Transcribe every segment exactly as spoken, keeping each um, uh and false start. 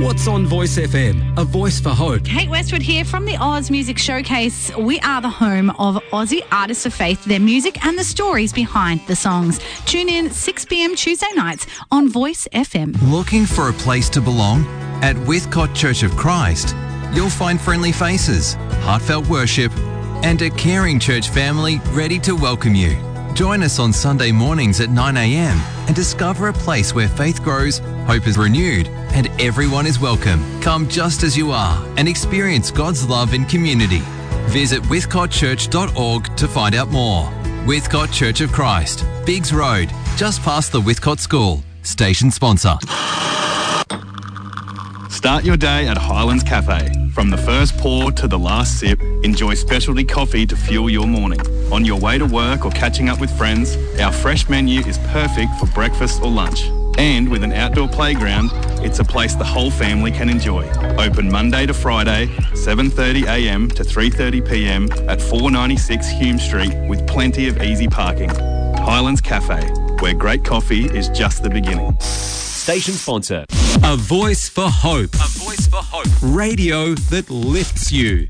What's on Voice F M? A voice for hope. Kate Westwood here from the Oz Music Showcase. We are the home of Aussie artists of faith, their music and the stories behind the songs. Tune in six p.m. Tuesday nights on Voice F M. Looking for a place to belong? At Withcott Church of Christ, you'll find friendly faces, heartfelt worship, and a caring church family ready to welcome you. Join us on Sunday mornings at nine a.m. and discover a place where faith grows, hope is renewed, and everyone is welcome. Come just as you are and experience God's love in community. Visit withcott church dot org to find out more. Withcott Church of Christ, Biggs Road, just past the Withcott School. Station sponsor. Start your day at Highlands Cafe. From the first pour to the last sip, enjoy specialty coffee to fuel your morning. On your way to work or catching up with friends, our fresh menu is perfect for breakfast or lunch. And with an outdoor playground, it's a place the whole family can enjoy. Open Monday to Friday, seven thirty a.m. to three thirty p.m. at four ninety-six Hume Street with plenty of easy parking. Highlands Cafe, where great coffee is just the beginning. Station sponsor. A voice for hope. A voice for hope. Radio that lifts you.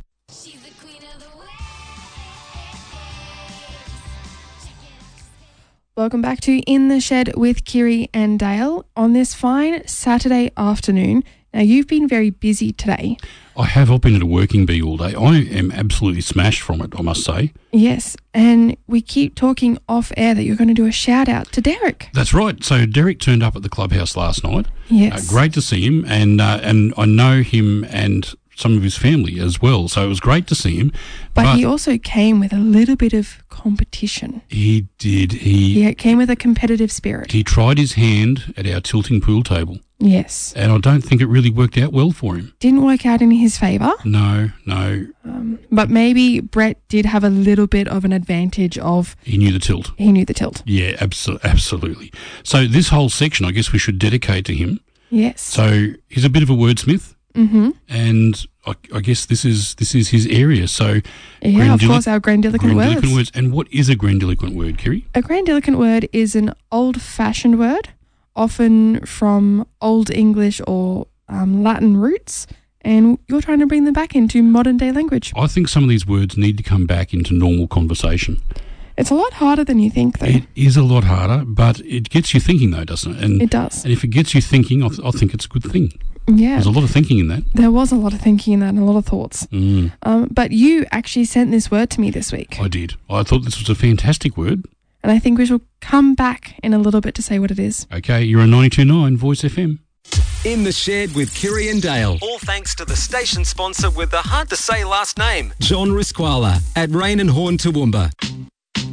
Welcome back to In the Shed with Kiri and Dale on this fine Saturday afternoon. Now, you've been very busy today. I have. I've been at a working bee all day. I am absolutely smashed from it, I must say. Yes, and we keep talking off air that you're going to do a shout out to Derek. That's right. So Derek turned up at the clubhouse last night. Yes. Uh, great to see him, and uh, and I know him and some of his family as well, so it was great to see him. But, but he also came with a little bit of competition. He did. He, he came with a competitive spirit. He tried his hand at our tilting pool table. Yes. And I don't think it really worked out well for him. Didn't work out in his favour. No, no. Um, but maybe Brett did have a little bit of an advantage of... He knew the tilt. He knew the tilt. Yeah, abso- absolutely. So this whole section, I guess we should dedicate to him. Yes. So he's a bit of a wordsmith. Mm-hmm. And I, I guess this is this is his area. So yeah, of course, our grandiloquent, grandiloquent words. words. And what is a grandiloquent word, Kiri? A grandiloquent word is an old-fashioned word, often from Old English or um, Latin roots, and you're trying to bring them back into modern-day language. I think some of these words need to come back into normal conversation. It's a lot harder than you think, though. It is a lot harder, but it gets you thinking, though, doesn't it? And, it does. And if it gets you thinking, I, th- I think it's a good thing. Yeah. There's a lot of thinking in that. There was a lot of thinking in that and a lot of thoughts. Mm. Um, but you actually sent this word to me this week. I did. I thought this was a fantastic word. And I think we shall come back in a little bit to say what it is. Okay, you're on ninety-two point nine Voice F M. In the Shed with Kiri and Dale. All thanks to the station sponsor with the hard-to-say last name, John Risquala at Rain and Horn, Toowoomba.